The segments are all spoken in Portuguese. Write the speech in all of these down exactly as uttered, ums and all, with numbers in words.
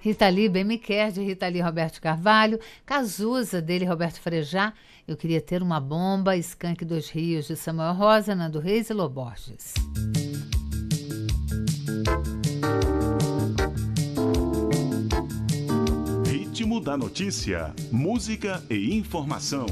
Rita Lee, Bem Me Quer, de Rita Lee, Roberto Carvalho. Cazuza, dele, Roberto Frejá. Eu Queria Ter Uma Bomba, Skank dos Rios, de Samuel Rosa, Nando Reis e Lô Borges. Ritmo da notícia, música e informação.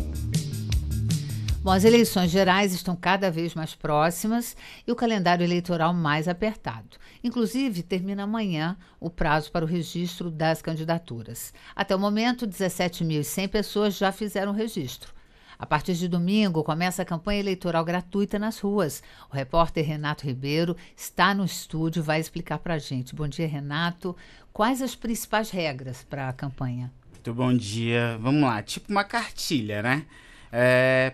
Bom, as eleições gerais estão cada vez mais próximas e o calendário eleitoral mais apertado. Inclusive, termina amanhã o prazo para o registro das candidaturas. Até o momento, dezessete mil e cem pessoas já fizeram o registro. A partir de domingo, começa a campanha eleitoral gratuita nas ruas. O repórter Renato Ribeiro está no estúdio e vai explicar para a gente. Bom dia, Renato. Quais as principais regras para a campanha? Muito bom dia. Vamos lá, tipo uma cartilha, né? É,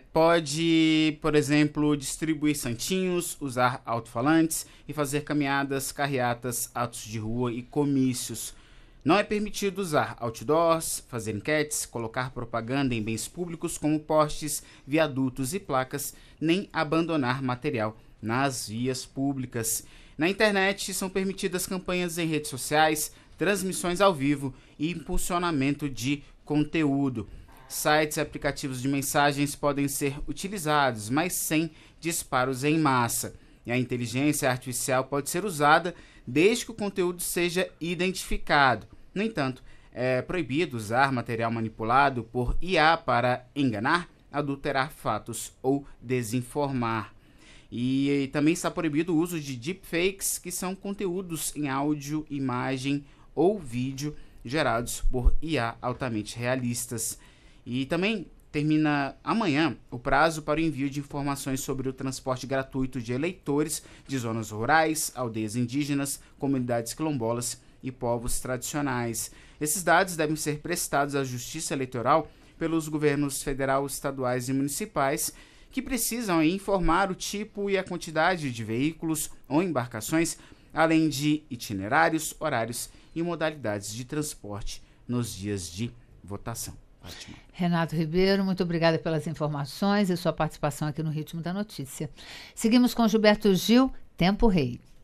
pode, por exemplo, distribuir santinhos, usar alto-falantes e fazer caminhadas, carreatas, atos de rua e comícios. Não é permitido usar outdoors, fazer enquetes, colocar propaganda em bens públicos como postes, viadutos e placas, nem abandonar material nas vias públicas. Na internet são permitidas campanhas em redes sociais, transmissões ao vivo e impulsionamento de conteúdo. Sites e aplicativos de mensagens podem ser utilizados, mas sem disparos em massa. E a inteligência artificial pode ser usada desde que o conteúdo seja identificado. No entanto, é proibido usar material manipulado por I A para enganar, adulterar fatos ou desinformar. E, e também está proibido o uso de deepfakes, que são conteúdos em áudio, imagem ou vídeo gerados por I A altamente realistas. E também termina amanhã o prazo para o envio de informações sobre o transporte gratuito de eleitores de zonas rurais, aldeias indígenas, comunidades quilombolas e povos tradicionais. Esses dados devem ser prestados à Justiça Eleitoral pelos governos federal, estaduais e municipais, que precisam informar o tipo e a quantidade de veículos ou embarcações, além de itinerários, horários e modalidades de transporte nos dias de votação. Ótimo. Renato Ribeiro, muito obrigada pelas informações e sua participação aqui no Ritmo da Notícia. Seguimos com Gilberto Gil, Tempo Rei.